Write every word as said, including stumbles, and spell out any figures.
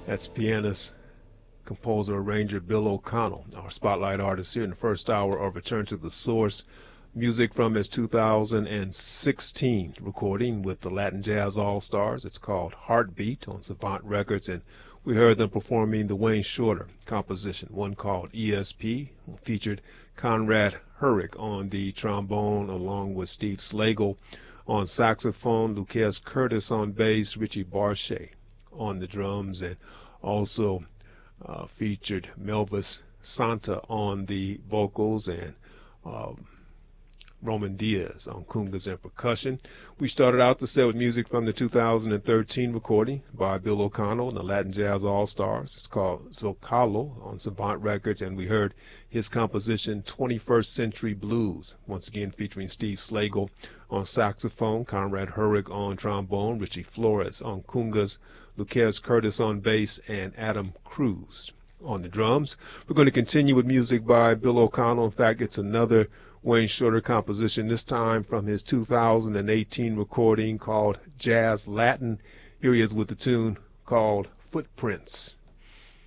That's pianist, composer, arranger Bill O'Connell, our spotlight artist here in the first hour of Return to the Source. Music from his two thousand sixteen recording with the Latin Jazz All-Stars. It's called Heartbeat on Savant Records, and we heard them performing the Wayne Shorter composition, one called E S P, featured Conrad Hurrick on the trombone along with Steve Slagle on saxophone, Lucas Curtis on bass, Richie Barche on the drums, and also uh, featured Melvis Santa on the vocals, and uh, Roman Diaz on congas and percussion. We started out the set with music from the two thousand thirteen recording by Bill O'Connell and the Latin Jazz All-Stars. It's called Zocalo on Savant Records, and we heard his composition twenty-first Century Blues, once again featuring Steve Slagle on saxophone, Conrad Hurrick on trombone, Richie Flores on congas, Lucas Curtis on bass, and Adam Cruz on the drums. We're going to continue with music by Bill O'Connell. In fact, it's another Wayne Shorter composition, this time from his two thousand eighteen recording called Jazz Latin. Here he is with the tune called Footprints.